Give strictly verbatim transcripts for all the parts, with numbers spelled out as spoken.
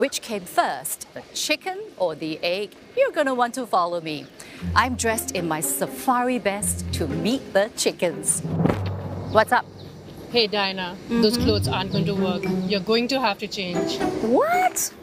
Which came first, the chicken or the egg? You're going to want to follow me. I'm dressed in my safari best to meet the chickens. What's up? Hey Diana, mm-hmm. Those clothes aren't going to work. You're going to have to change. What?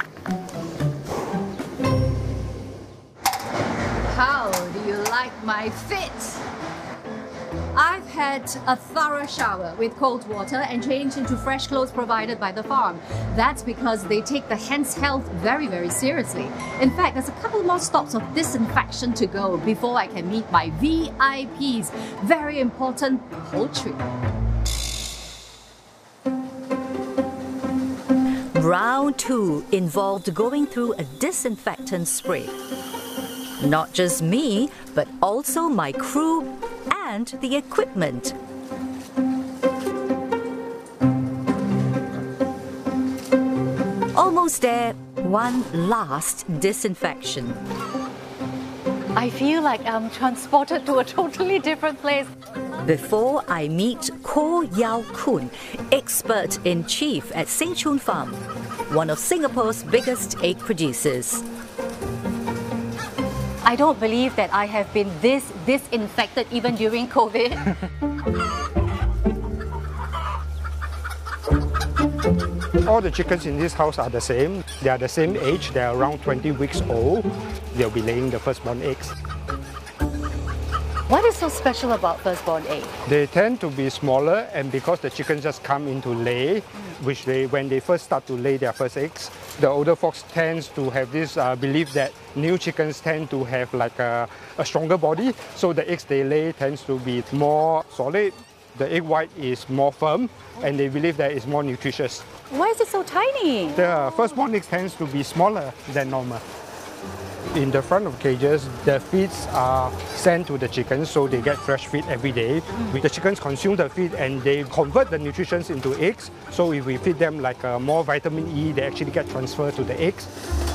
How do you like my fit? I've had a thorough shower with cold water and changed into fresh clothes provided by the farm. That's because they take the hen's health very, very seriously. In fact, there's a couple more stops of disinfection to go before I can meet my V I Ps. Very important poultry. Round two involved going through a disinfectant spray. Not just me, but also my crew and the equipment. Almost there, one last disinfection. I feel like I'm transported to a totally different place. Before I meet Koh Yao Kun, expert-in-chief at Seng Choon Farm, one of Singapore's biggest egg producers. I don't believe that I have been this disinfected even during COVID. All the chickens in this house are the same. They are the same age. They are around twenty weeks old. They'll be laying the firstborn eggs. What is so special about firstborn egg? They tend to be smaller, and because the chickens just come into lay, which they, when they first start to lay their first eggs, the older folks tends to have this uh, belief that new chickens tend to have like a, a stronger body, so the eggs they lay tends to be more solid. The egg white is more firm, and they believe that it's more nutritious. Why is it so tiny? The firstborn eggs tends to be smaller than normal. In the front of cages, the feeds are sent to the chickens, so they get fresh feed every day. Mm. The chickens consume the feed and they convert the nutrition into eggs. So if we feed them like uh, more vitamin E, they actually get transferred to the eggs.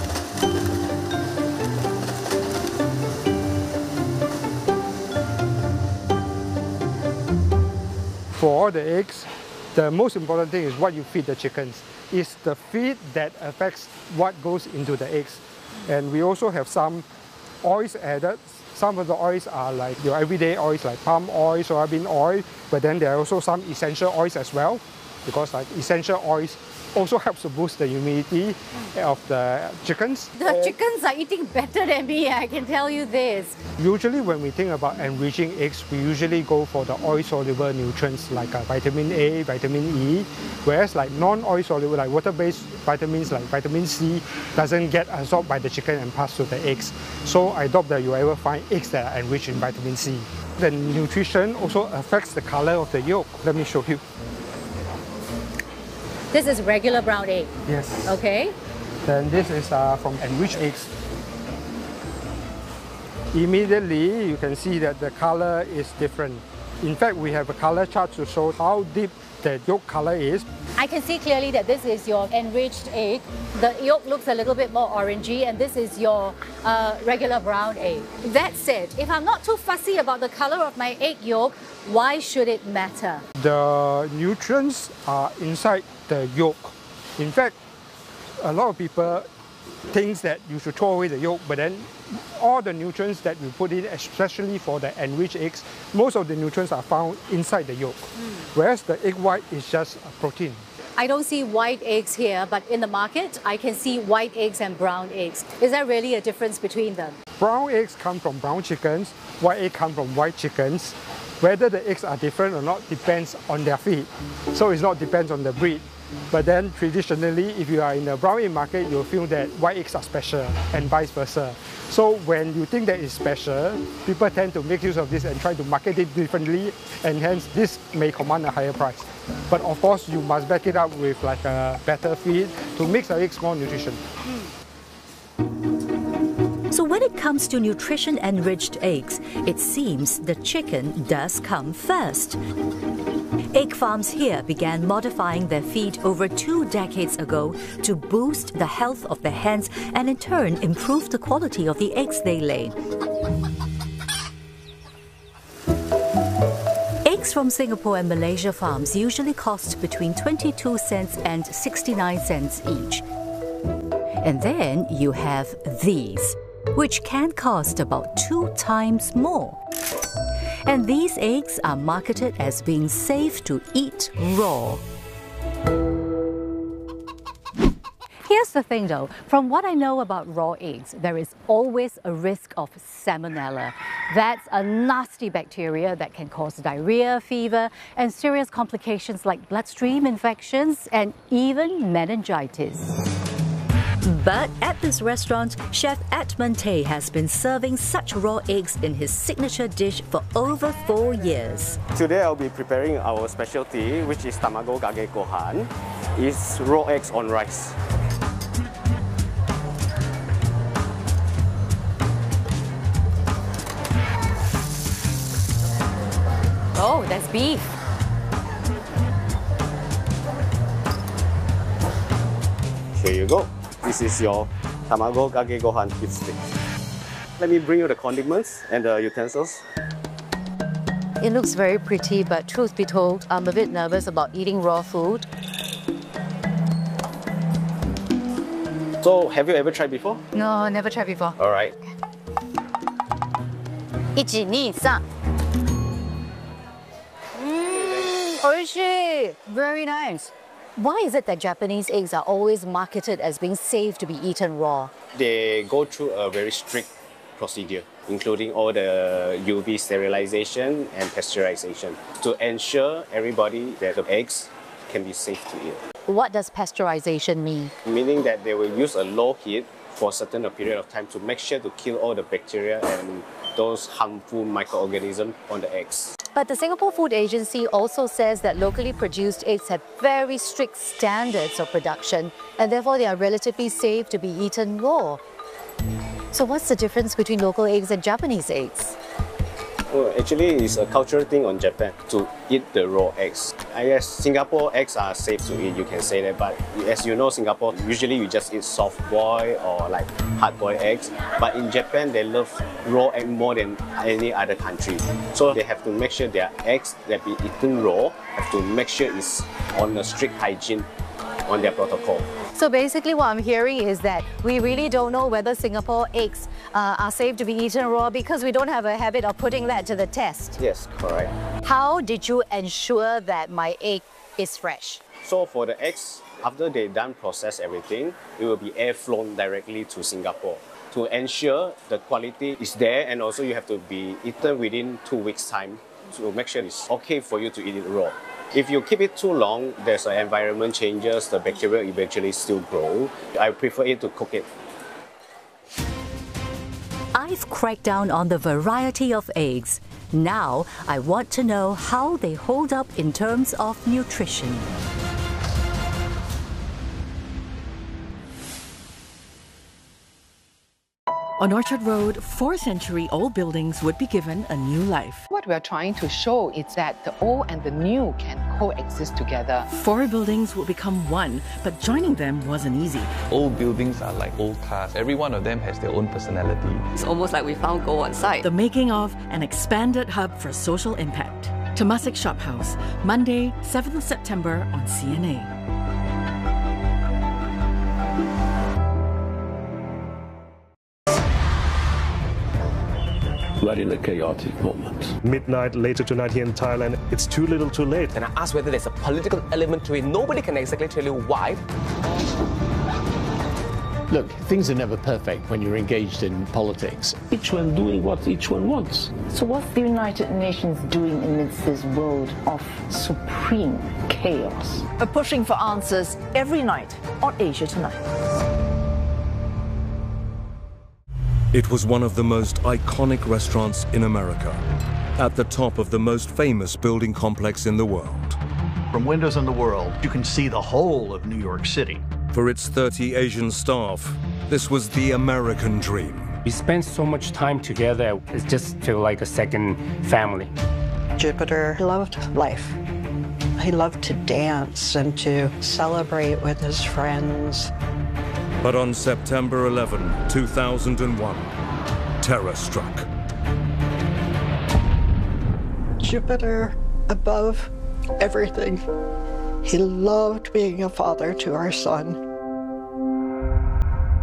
For all the eggs, the most important thing is what you feed the chickens. It's the feed that affects what goes into the eggs. And we also have some oils added. Some of the oils are like your everyday oils like palm oil, soybean oil, but then there are also some essential oils as well, because like essential oils also helps to boost the immunity of the chickens. The chickens are eating better than me, I can tell you this. Usually when we think about enriching eggs, we usually go for the oil-soluble nutrients like uh, vitamin A, vitamin E, whereas like non-oil-soluble, like water-based vitamins like vitamin C doesn't get absorbed by the chicken and passed to the eggs. So I doubt that you ever find eggs that are enriched in vitamin C. The nutrition also affects the color of the yolk. Let me show you. This is regular brown egg? Yes. Okay. Then this is uh, from enriched eggs. Immediately, you can see that the color is different. In fact, we have a color chart to show how deep the yolk color is. I can see clearly that this is your enriched egg. The yolk looks a little bit more orangey, and this is your uh, regular brown egg. That said, if I'm not too fussy about the color of my egg yolk, why should it matter? The nutrients are inside the yolk. In fact, a lot of people think that you should throw away the yolk, but then all the nutrients that you put in, especially for the enriched eggs, most of the nutrients are found inside the yolk, mm. whereas the egg white is just a protein. I don't see white eggs here, but in the market, I can see white eggs and brown eggs. Is there really a difference between them? Brown eggs come from brown chickens, white eggs come from white chickens. Whether the eggs are different or not depends on their feed. So it's not depends on the breed. But then traditionally, if you are in the brown egg market, you'll feel that white eggs are special and vice versa. So when you think that it's special, people tend to make use of this and try to market it differently, and hence this may command a higher price. But of course, you must back it up with like a better feed to make the eggs more nutrition. So when it comes to nutrition-enriched eggs, it seems the chicken does come first. Egg farms here began modifying their feed over two decades ago to boost the health of the hens and in turn improve the quality of the eggs they lay. Eggs from Singapore and Malaysia farms usually cost between twenty-two cents and sixty-nine cents each. And then you have these, which can cost about two times more. And these eggs are marketed as being safe to eat raw. Here's the thing though, from what I know about raw eggs, there is always a risk of salmonella. That's a nasty bacteria that can cause diarrhea, fever, and serious complications like bloodstream infections and even meningitis. But at this restaurant, Chef Edmund Tay has been serving such raw eggs in his signature dish for over four years. Today I'll be preparing our specialty, which is tamago kage gohan. It's raw eggs on rice. Oh, that's beef. Here you go. This is your tamago kage gohan beef stick. Let me bring you the condiments and the utensils. It looks very pretty, but truth be told, I'm a bit nervous about eating raw food. So, have you ever tried before? No, never tried before. All right. 一二三. Mmm, oishi! Very nice. Why is it that Japanese eggs are always marketed as being safe to be eaten raw? They go through a very strict procedure, including all the U V sterilization and pasteurization, to ensure everybody that the eggs can be safe to eat. What does pasteurization mean? Meaning that they will use a low heat for a certain period of time to make sure to kill all the bacteria and those harmful microorganisms on the eggs. But the Singapore Food Agency also says that locally produced eggs have very strict standards of production and therefore they are relatively safe to be eaten raw. So what's the difference between local eggs and Japanese eggs? Well, actually, it's a cultural thing on Japan to eat the raw eggs. I guess Singapore eggs are safe to eat, you can say that, but as you know, Singapore, usually you just eat soft boiled or like hard boiled eggs. But in Japan, they love raw egg more than any other country. So they have to make sure their eggs that be eaten raw, have to make sure it's on a strict hygiene on their protocol. So basically what I'm hearing is that we really don't know whether Singapore eggs uh, are safe to be eaten raw because we don't have a habit of putting that to the test. Yes, correct. How did you ensure that my egg is fresh? So for the eggs, after they done process everything, it will be air flown directly to Singapore to ensure the quality is there, and also you have to be eaten within two weeks time to make sure it's okay for you to eat it raw. If you keep it too long, there's an environment changes, the bacteria eventually still grow. I prefer it to cook it. I've cracked down on the variety of eggs. Now I want to know how they hold up in terms of nutrition. On Orchard Road, four century old buildings would be given a new life. What we are trying to show is that the old and the new can coexist together. Four buildings would become one, but joining them wasn't easy. Old buildings are like old cars. Every one of them has their own personality. It's almost like we found gold on site. The making of an expanded hub for social impact. Temasek Shop House, Monday, seventh of September on C N A. We're in a chaotic moment. Midnight later tonight here in Thailand, it's too little too late. And I asked whether there's a political element to it. Nobody can exactly tell you why. Look, things are never perfect when you're engaged in politics. Each one doing what each one wants. So what's the United Nations doing amidst this world of supreme chaos? We're pushing for answers every night on Asia Tonight. It was one of the most iconic restaurants in America, at the top of the most famous building complex in the world. From windows in the world, you can see the whole of New York City. For its thirty Asian staff, this was the American dream. We spent so much time together, it just felt like a second family. Jupiter loved life. He loved to dance and to celebrate with his friends. But on September eleventh, two thousand one, terror struck. Jupiter above everything. He loved being a father to our son.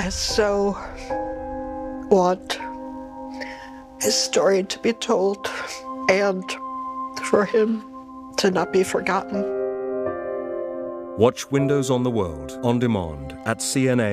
I so want his story to be told and for him to not be forgotten. Watch Windows on the World on demand at C N A.